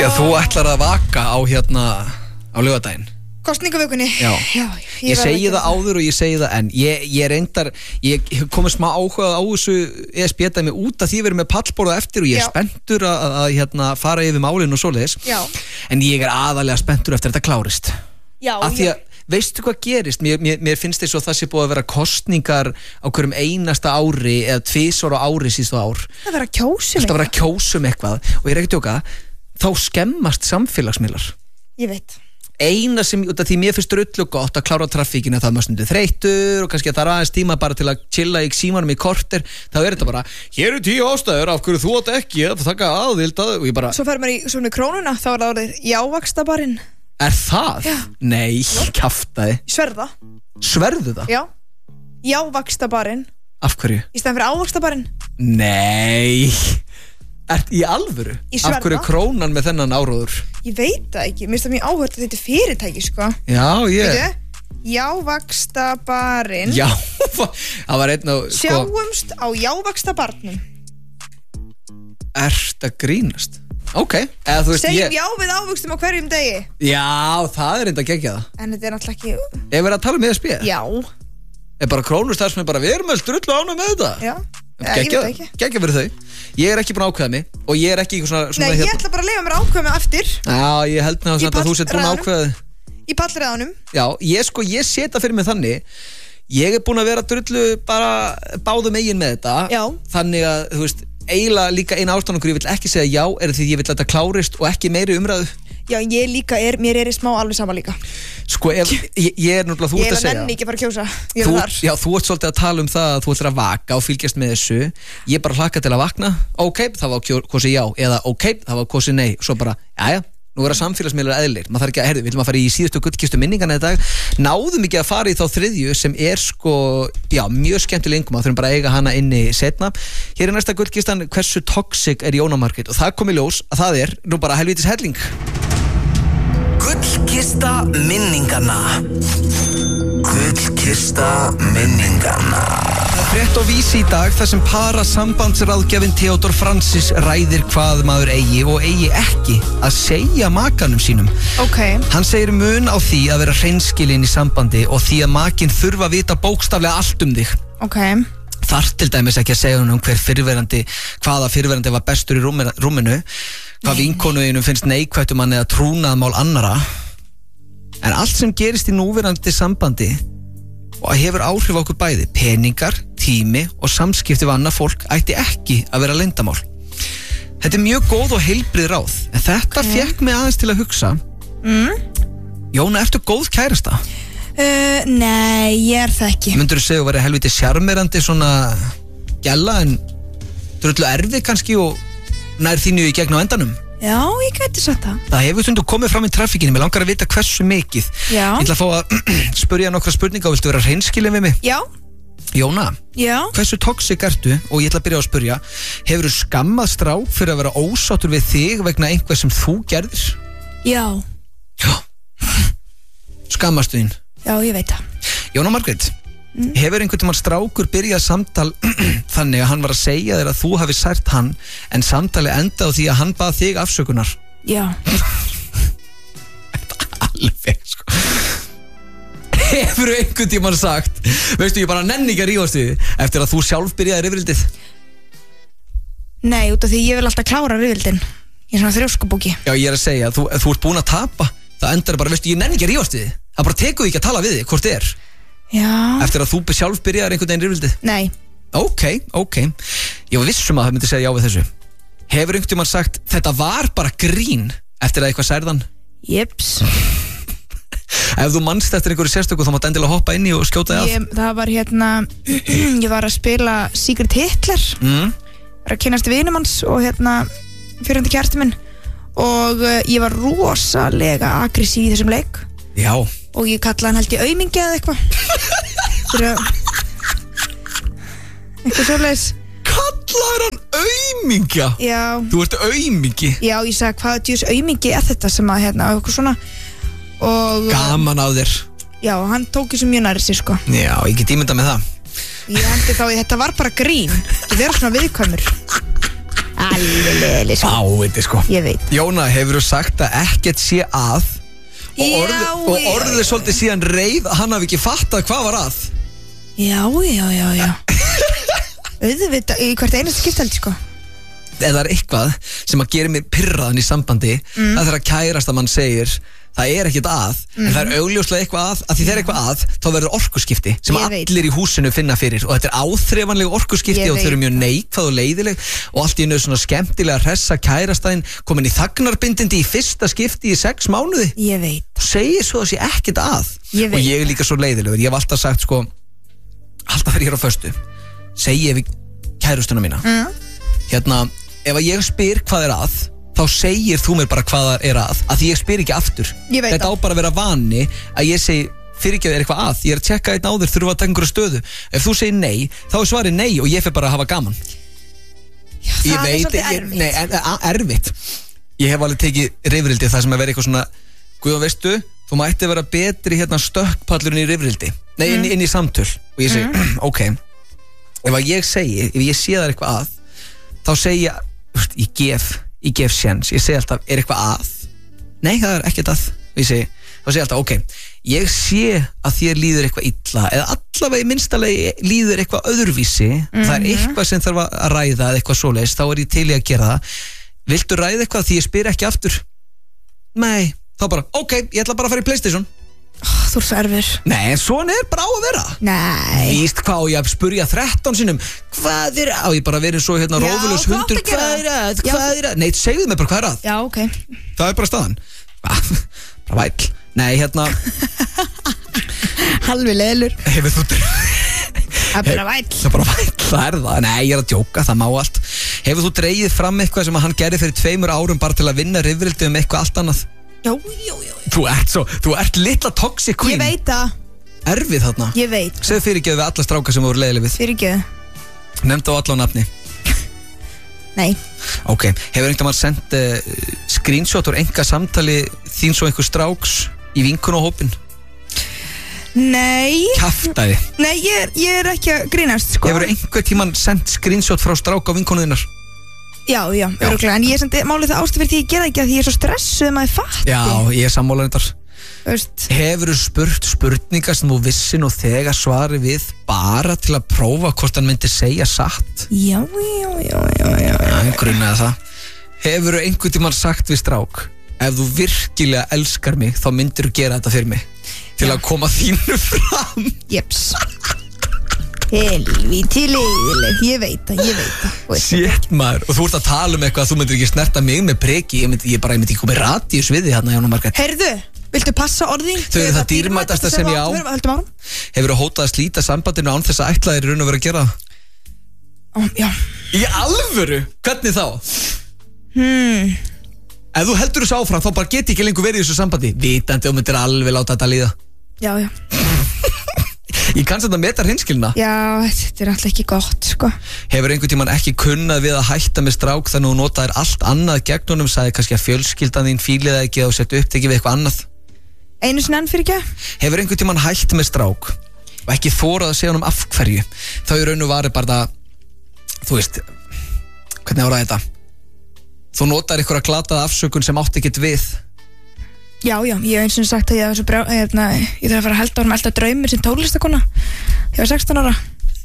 Já, þú ætlar að vaka á á laugardaginn. Kosningavikunni. Já. Ég segi það áður og ég segi það enn. Ég reyndar, ég komið smá áhuga á þessu ESB-dæmi út af því við erum með pallborða eftir og ég er spenntur að fara yfir málin og svoleiðis. Já. En ég er aðalega spenntur eftir að þetta klárist. Já. Af því að, veistu hvað gerist? Mér finnst þess að það sé búið að vera kosningar á hverjum einasta ári eða 2 ára á ári síðustu ár. Það vera að kjósum eitthvað og ég er ekki að djóka, þá skemmast samfélagsmiðlar. Ég veit. Eina sem, út af því mér finnst drullu gott að klára traffíkinu, það maður stundu þreytur og kannski að það er aðeins tíma bara til að chilla í símanum í korter, þá er þetta bara hér eru 10 ástæður af hverju þú átt ekki að taka aðvild að, og ég bara Svo fer maður í svona krónuna, þá er það orðið jávaxtabarinn. Er það? Já. Nei, kjaftaði. Sverða. Sverðu það? Já, jávaxtabarinn. Af hverju? Í stæðan fyrir ávaxtabarinn. Nei. Ert í alvöru? Í Sverða. Af hverju krónan með þennan áróður? Ég veit það ekki, mér finnst það mjög áhört að þetta er fyrirtæki, sko. Já, Jávaxtabarinn. Já, það var einn á Sjáumst á jávaxtabarnum. Ert að grínast? Ok, eða þú veist Segjum já við ávöxtum á hverjum degi. Já, það er enda geggjað. En þetta er náttúrulega ekki. Ef við erum að tala með ESB? Já. Er bara krónustarfsmenn bara, við erum öll drullu ánægð með þetta? Já. Ég veit ekki. Geggjað fyrir þau. Ég er ekki búin að ákveða mig og ég er ekki svona Nei, ég ætla bara að leyfa mér að ákveða mig eftir. Já, ég held með að þú sett búin að ákveða. Í pallræðanum. Já, ég seta fyrir mig þannig. Ég er búin að vera drullu bara báðum eigin með þetta. Já. Þannig að, þú veist, eiginlega líka eina ástæðan okkur ég vil ekki segja já er því ég vil þetta klárist og ekki meiri umræðu. Já, ég líka mér er í smá alveg sama líka. Sko, ég er náttúrulega, þú ert að segja. Ég nenni ekki bara að kjósa. Já, þú ert svolítið að tala um það að þú ætlar að vaka og fylgjast með þessu. Ég bara hlakka til að vakna. Ok, það var kosið já. Eða ok, það var kosið nei. Svo bara, jæja, nú er að samfélagsmiðlar eðlir. Maður þarf ekki að, við viljum að fara í síðustu gullkistu minningana í dag. Náðum ekki að fara í þá þriðju sem er sko, já, mjög skemmtileg ingum. Þurfum bara að eiga hana inni setna. Hér er næsta gullkistan, hversu toxic er Jóna Margrét? Og það kom í ljós að það er nú bara helvítis helling. Gullkista minninganna. Gullkista minninganna. Það er frétt á Vísi í dag þar sem parasambandsráðgjafinn Theodor Francis ræðir hvað maður eigi og eigi ekki að segja makanum sínum. Ok. Hann segir mun á því að vera hreinskilinn í sambandi og því að makinn þurfa að vita bókstaflega allt um þig. Ok. Þarf til dæmis ekki að segja hún hvaða fyrrverandi var bestur í rúminu, hvað vinkonuðinum finnst neikvætt hann eða trúnaðmál annara. En allt sem gerist í núverandi sambandi og hefur áhrif á okkur bæði, peningar, tími og samskipti við annað fólk ætti ekki að vera leyndamál. Þetta er mjög góð og heilbrið ráð, en þetta fékk mig aðeins til að hugsa. Jóna, ertu góð kærasta? Nei, ég er það ekki. Myndirðu segja að vera helviti sjarmerandi svona gælla en drullu erfið kannski og nær þínu í gegn á endanum? Já, ég gæti sagt það. Það hefur stundu komið fram í traffíkinni, mér langar að vita hversu mikið. Já. Ég ætla að fá að spyrja nokkra spurninga og viltu vera hreinskilin við mig? Já. Jóna, já. Hversu toxic ertu? Og ég ætla að byrja að spyrja, hefurðu skammað strák fyrir að vera ósáttur við þig vegna einhver sem þú gerðir? Já. Já. Skammastu þín? Já, ég veit það. Jóna Margrét, hefur einhvern tímann strákur byrjað samtal þannig að hann var að segja þér að þú hafi sært hann en samtali enda á því að hann bað þig afsökunar? Já. Alveg, sko. Hefur einhvern tímann sagt, veistu, ég bara nenni ekki að rífast þig eftir að þú sjálf byrjaði rifrildið? Nei, út af því ég vil alltaf klára rifrildin. Ég er svona þrjóskubóki. Já, ég er að segja, þú ert búin að tapa. Það endar bara, veistu, ég nenni ekki að rífast þig. Það bara tekur því ekki að tala við þig, hvort þið er. Já. Eftir að þú sjálf byrjaðir einhvern veginn rifrildið? Nei. Ok. Ég var vissum að það myndi segja já við þessu. Hefur einhvern tímann sagt, þetta var bara grín eftir að eitthvað særðan? Jeps. Ef þú manst eftir einhverju sérstöku þá mátt endilega hoppa inn í og skjóta þig af. Það var ég var að spila Secret Hitler. Var að kynnast vinum hans og fyrrandi kærasti minn. Og ég var rosalega aggressív í þessum leik. Já. Og ég kallaði hann held í aumingi eða eitthvað. Eitthvað svoleiðis. Kallaði hann aumingja? Já. Þú ert aumingi? Já, ég sagði hvað djús aumingi er þetta sem að eitthvað svona. Og gaman á þér. Já, hann tók þessu mjög nærri sér, sko. Já, ég get ímyndað með það. Ég hendi þá, þetta var bara grín. Ég vera svona viðkvæmur. Alveg leiðileg sko. Veit sko. Ég veit. Jóna, hefur þú sagt að ekkert sé að og orðið svolítið síðan reið að hann hafi ekki fattað hvað var að. Já Auðvitað, í hvert einasta skiptaldi sko. Eða er eitthvað sem að gera mig pirraðan í sambandi, það er að kærasta mann segir það er ekkert að, en það er augljóslega eitthvað að því þegar eitthvað að, þá verður orkuskipti sem allir í húsinu finna fyrir og þetta er áþreifanleg orkuskipti og þau eru mjög neikvæð og leiðileg og allt í einu svona skemmtilega hressa kærastæðin komin í þagnarbindindi í fyrsta skipti í 6 mánuði. Ég veit. Segir svo að sé ekkert að. Og ég er líka svo leiðilegur, ég hef alltaf sagt sko, alltaf þegar ég er á föstu segi ég við kærustuna mína hérna, ef að ég spyr hvað er að þá segir þú mér bara hvað það er að því ég spyr ekki aftur. Þetta á bara að vera vani að ég segi fyrirgefðu er eitthvað að, ég er að tjekka einn áður, þurfa að taka einhverju stöðu. Ef þú segir nei, þá er svarið nei og ég fer bara að hafa gaman. Já, það er svolítið erfitt. Nei, erfitt. Ég hef alveg tekið rifrildi það sem að vera eitthvað svona Guðjón veistu, þú mætti vera betri hérna stökkpallurinn í rifrildi. Nei, inn í samtöl. Og ég segi, ok, ef ég sé það eitthvað að, þá segi ég gef séns, ég segi alltaf, er eitthvað að? Nei, það er ekkert að. Og ég segi, þá segi ég alltaf, ok, ég sé að þér líður eitthvað illa, eða allavega í minnstallegi líður eitthvað öðruvísi, það er eitthvað sem þarf að ræða eða eitthvað svoleiðis, þá er ég til í að gera það. Viltu ræða eitthvað því ég spyr ekki aftur? Nei, þá bara, ok, ég ætla bara að fara í PlayStation. Þú er svo erfir. Nei, en svona er bara á að vera. Nei. Víst hvað og ég spurja 13 sinnum hvað er að, og ég bara verið svo hérna rófulaus hundur, hvað er að, nei, segðu mig bara hvað er að. Já, ok. Það er bara staðan. Bara væll. Nei, hérna Halvi leðlur. Hefur þú Það er bara væll. Það er bara væll, það er það. Nei, ég er að djóka, það má allt. Hefur þú dreigið fram eitthvað sem hann gerði fyrir 2 árum bara til að vinna rifrildi eitthvað allt annað? Já. Þú ert litla toxic queen. Ég veit það. Erfið þarna. Ég veit. Segðu fyrirgefðu við alla stráka sem voru leiðileg við. Fyrirgefðu. Nefndu á alla á nafni. Nei. Ok, hefur einhvern veginn sendt screenshot úr enga samtali þín svo einhver stráks í vinkunahópin? Nei. Kjaftaði. Nei, ég er ekki að grínast sko. Hefur einhvern tímann sendt screenshot frá stráka á vinkunuðinnar? Já, örugglega, en ég er samt málið það ástæð fyrir því ég gera ekki að því ég er svo stressuð maður fatti. Já, ég er sammála þetta. Hefur þú spurt spurningar sem þú vissi nú þegar svari við bara til að prófa hvort hann myndi segja satt? Já. Grunaði það. Hefur þú einhvern tímann sagt við strák, ef þú virkilega elskar mig þá myndir þú gera þetta fyrir mig til að koma þínu fram? Jeps. Helvíti leiðileg, ég veit það. Shit maður, og þú ert að tala eitthvað að þú myndir ekki snerta mig með preki, ég myndi ekki koma í radíus við þig hérna, Jóna Margrét. Heyrðu, viltu passa orðin? Þau eru það dýrmætasta sem ég á. Hefur þú hótað að slíta sambandinu án þess að ætlaðir í raun og vera að gera það? Já. Í alvöru? Hvernig þá? Ef þú heldur þessu áfram, þá bara geti ekki lengur verið í þessu sambandi, vitandi og myndir alveg láta þetta líða. Já. Ég kannski þetta metar hinskilna. Já, þetta er alltaf ekki gott, sko. Hefur einhvern tímann ekki kunnað við að hætta með strák þannig að þú notaðir allt annað gegn honum, sagði kannski að fjölskyldan þín fíliði ekki og setja upptekið við eitthvað annað? Einu sinni enn fyrir ekki? Hefur einhvern tímann hætt með strák og ekki þorað að segja honum af hverju? Þá í raun og var bara, þú veist, hvernig áraði þetta? Þú notaðir eitthvað glataða afsökun sem átti ekkert við. Já, ég hef eins og sagt að ég þarf að fara að halda árum alltaf draumir sem tónlistakona. Ég var 16 ára.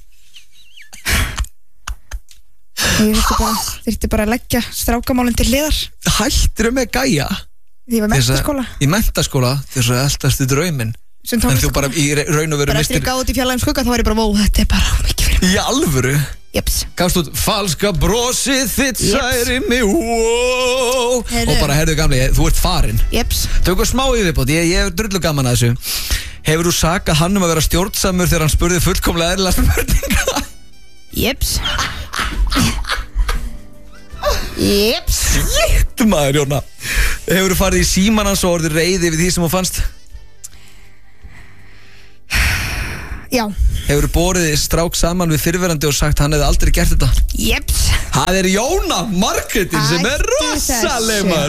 Og ég þurfti bara að leggja strákamálinn til hliðar. Hættirðu með gæja? Því ég var menntaskóla. Í menntaskóla, þess að eldastu drauminn. En þú bara í raun og veru mistir. Bara eftir ég gáði út í fjarlægum skugga þá var ég bara, þetta er bara mikið fyrir mig. Í alvöru? Jeps. Gafst út falska brosið þitt særi mig, wow. Og bara, herðu gamli, þú ert farin. Jeps. Tökum smá yfirbót, ég er drullu gaman að þessu. Hefur þú sakað hann að vera stjórnsamur þegar hann spurði fullkomlega eðlilega spurninga? Jeps. Jeps. Shit maður, Jóna. Hefur þú farið í síman hans og orðið reiði við því sem þú fannst? Já. Hefur þú borið strák saman við fyrrverandi og sagt hann hefði aldrei gert þetta? Jeps. Það er Jóna Margrétin sem er rosaleg maður.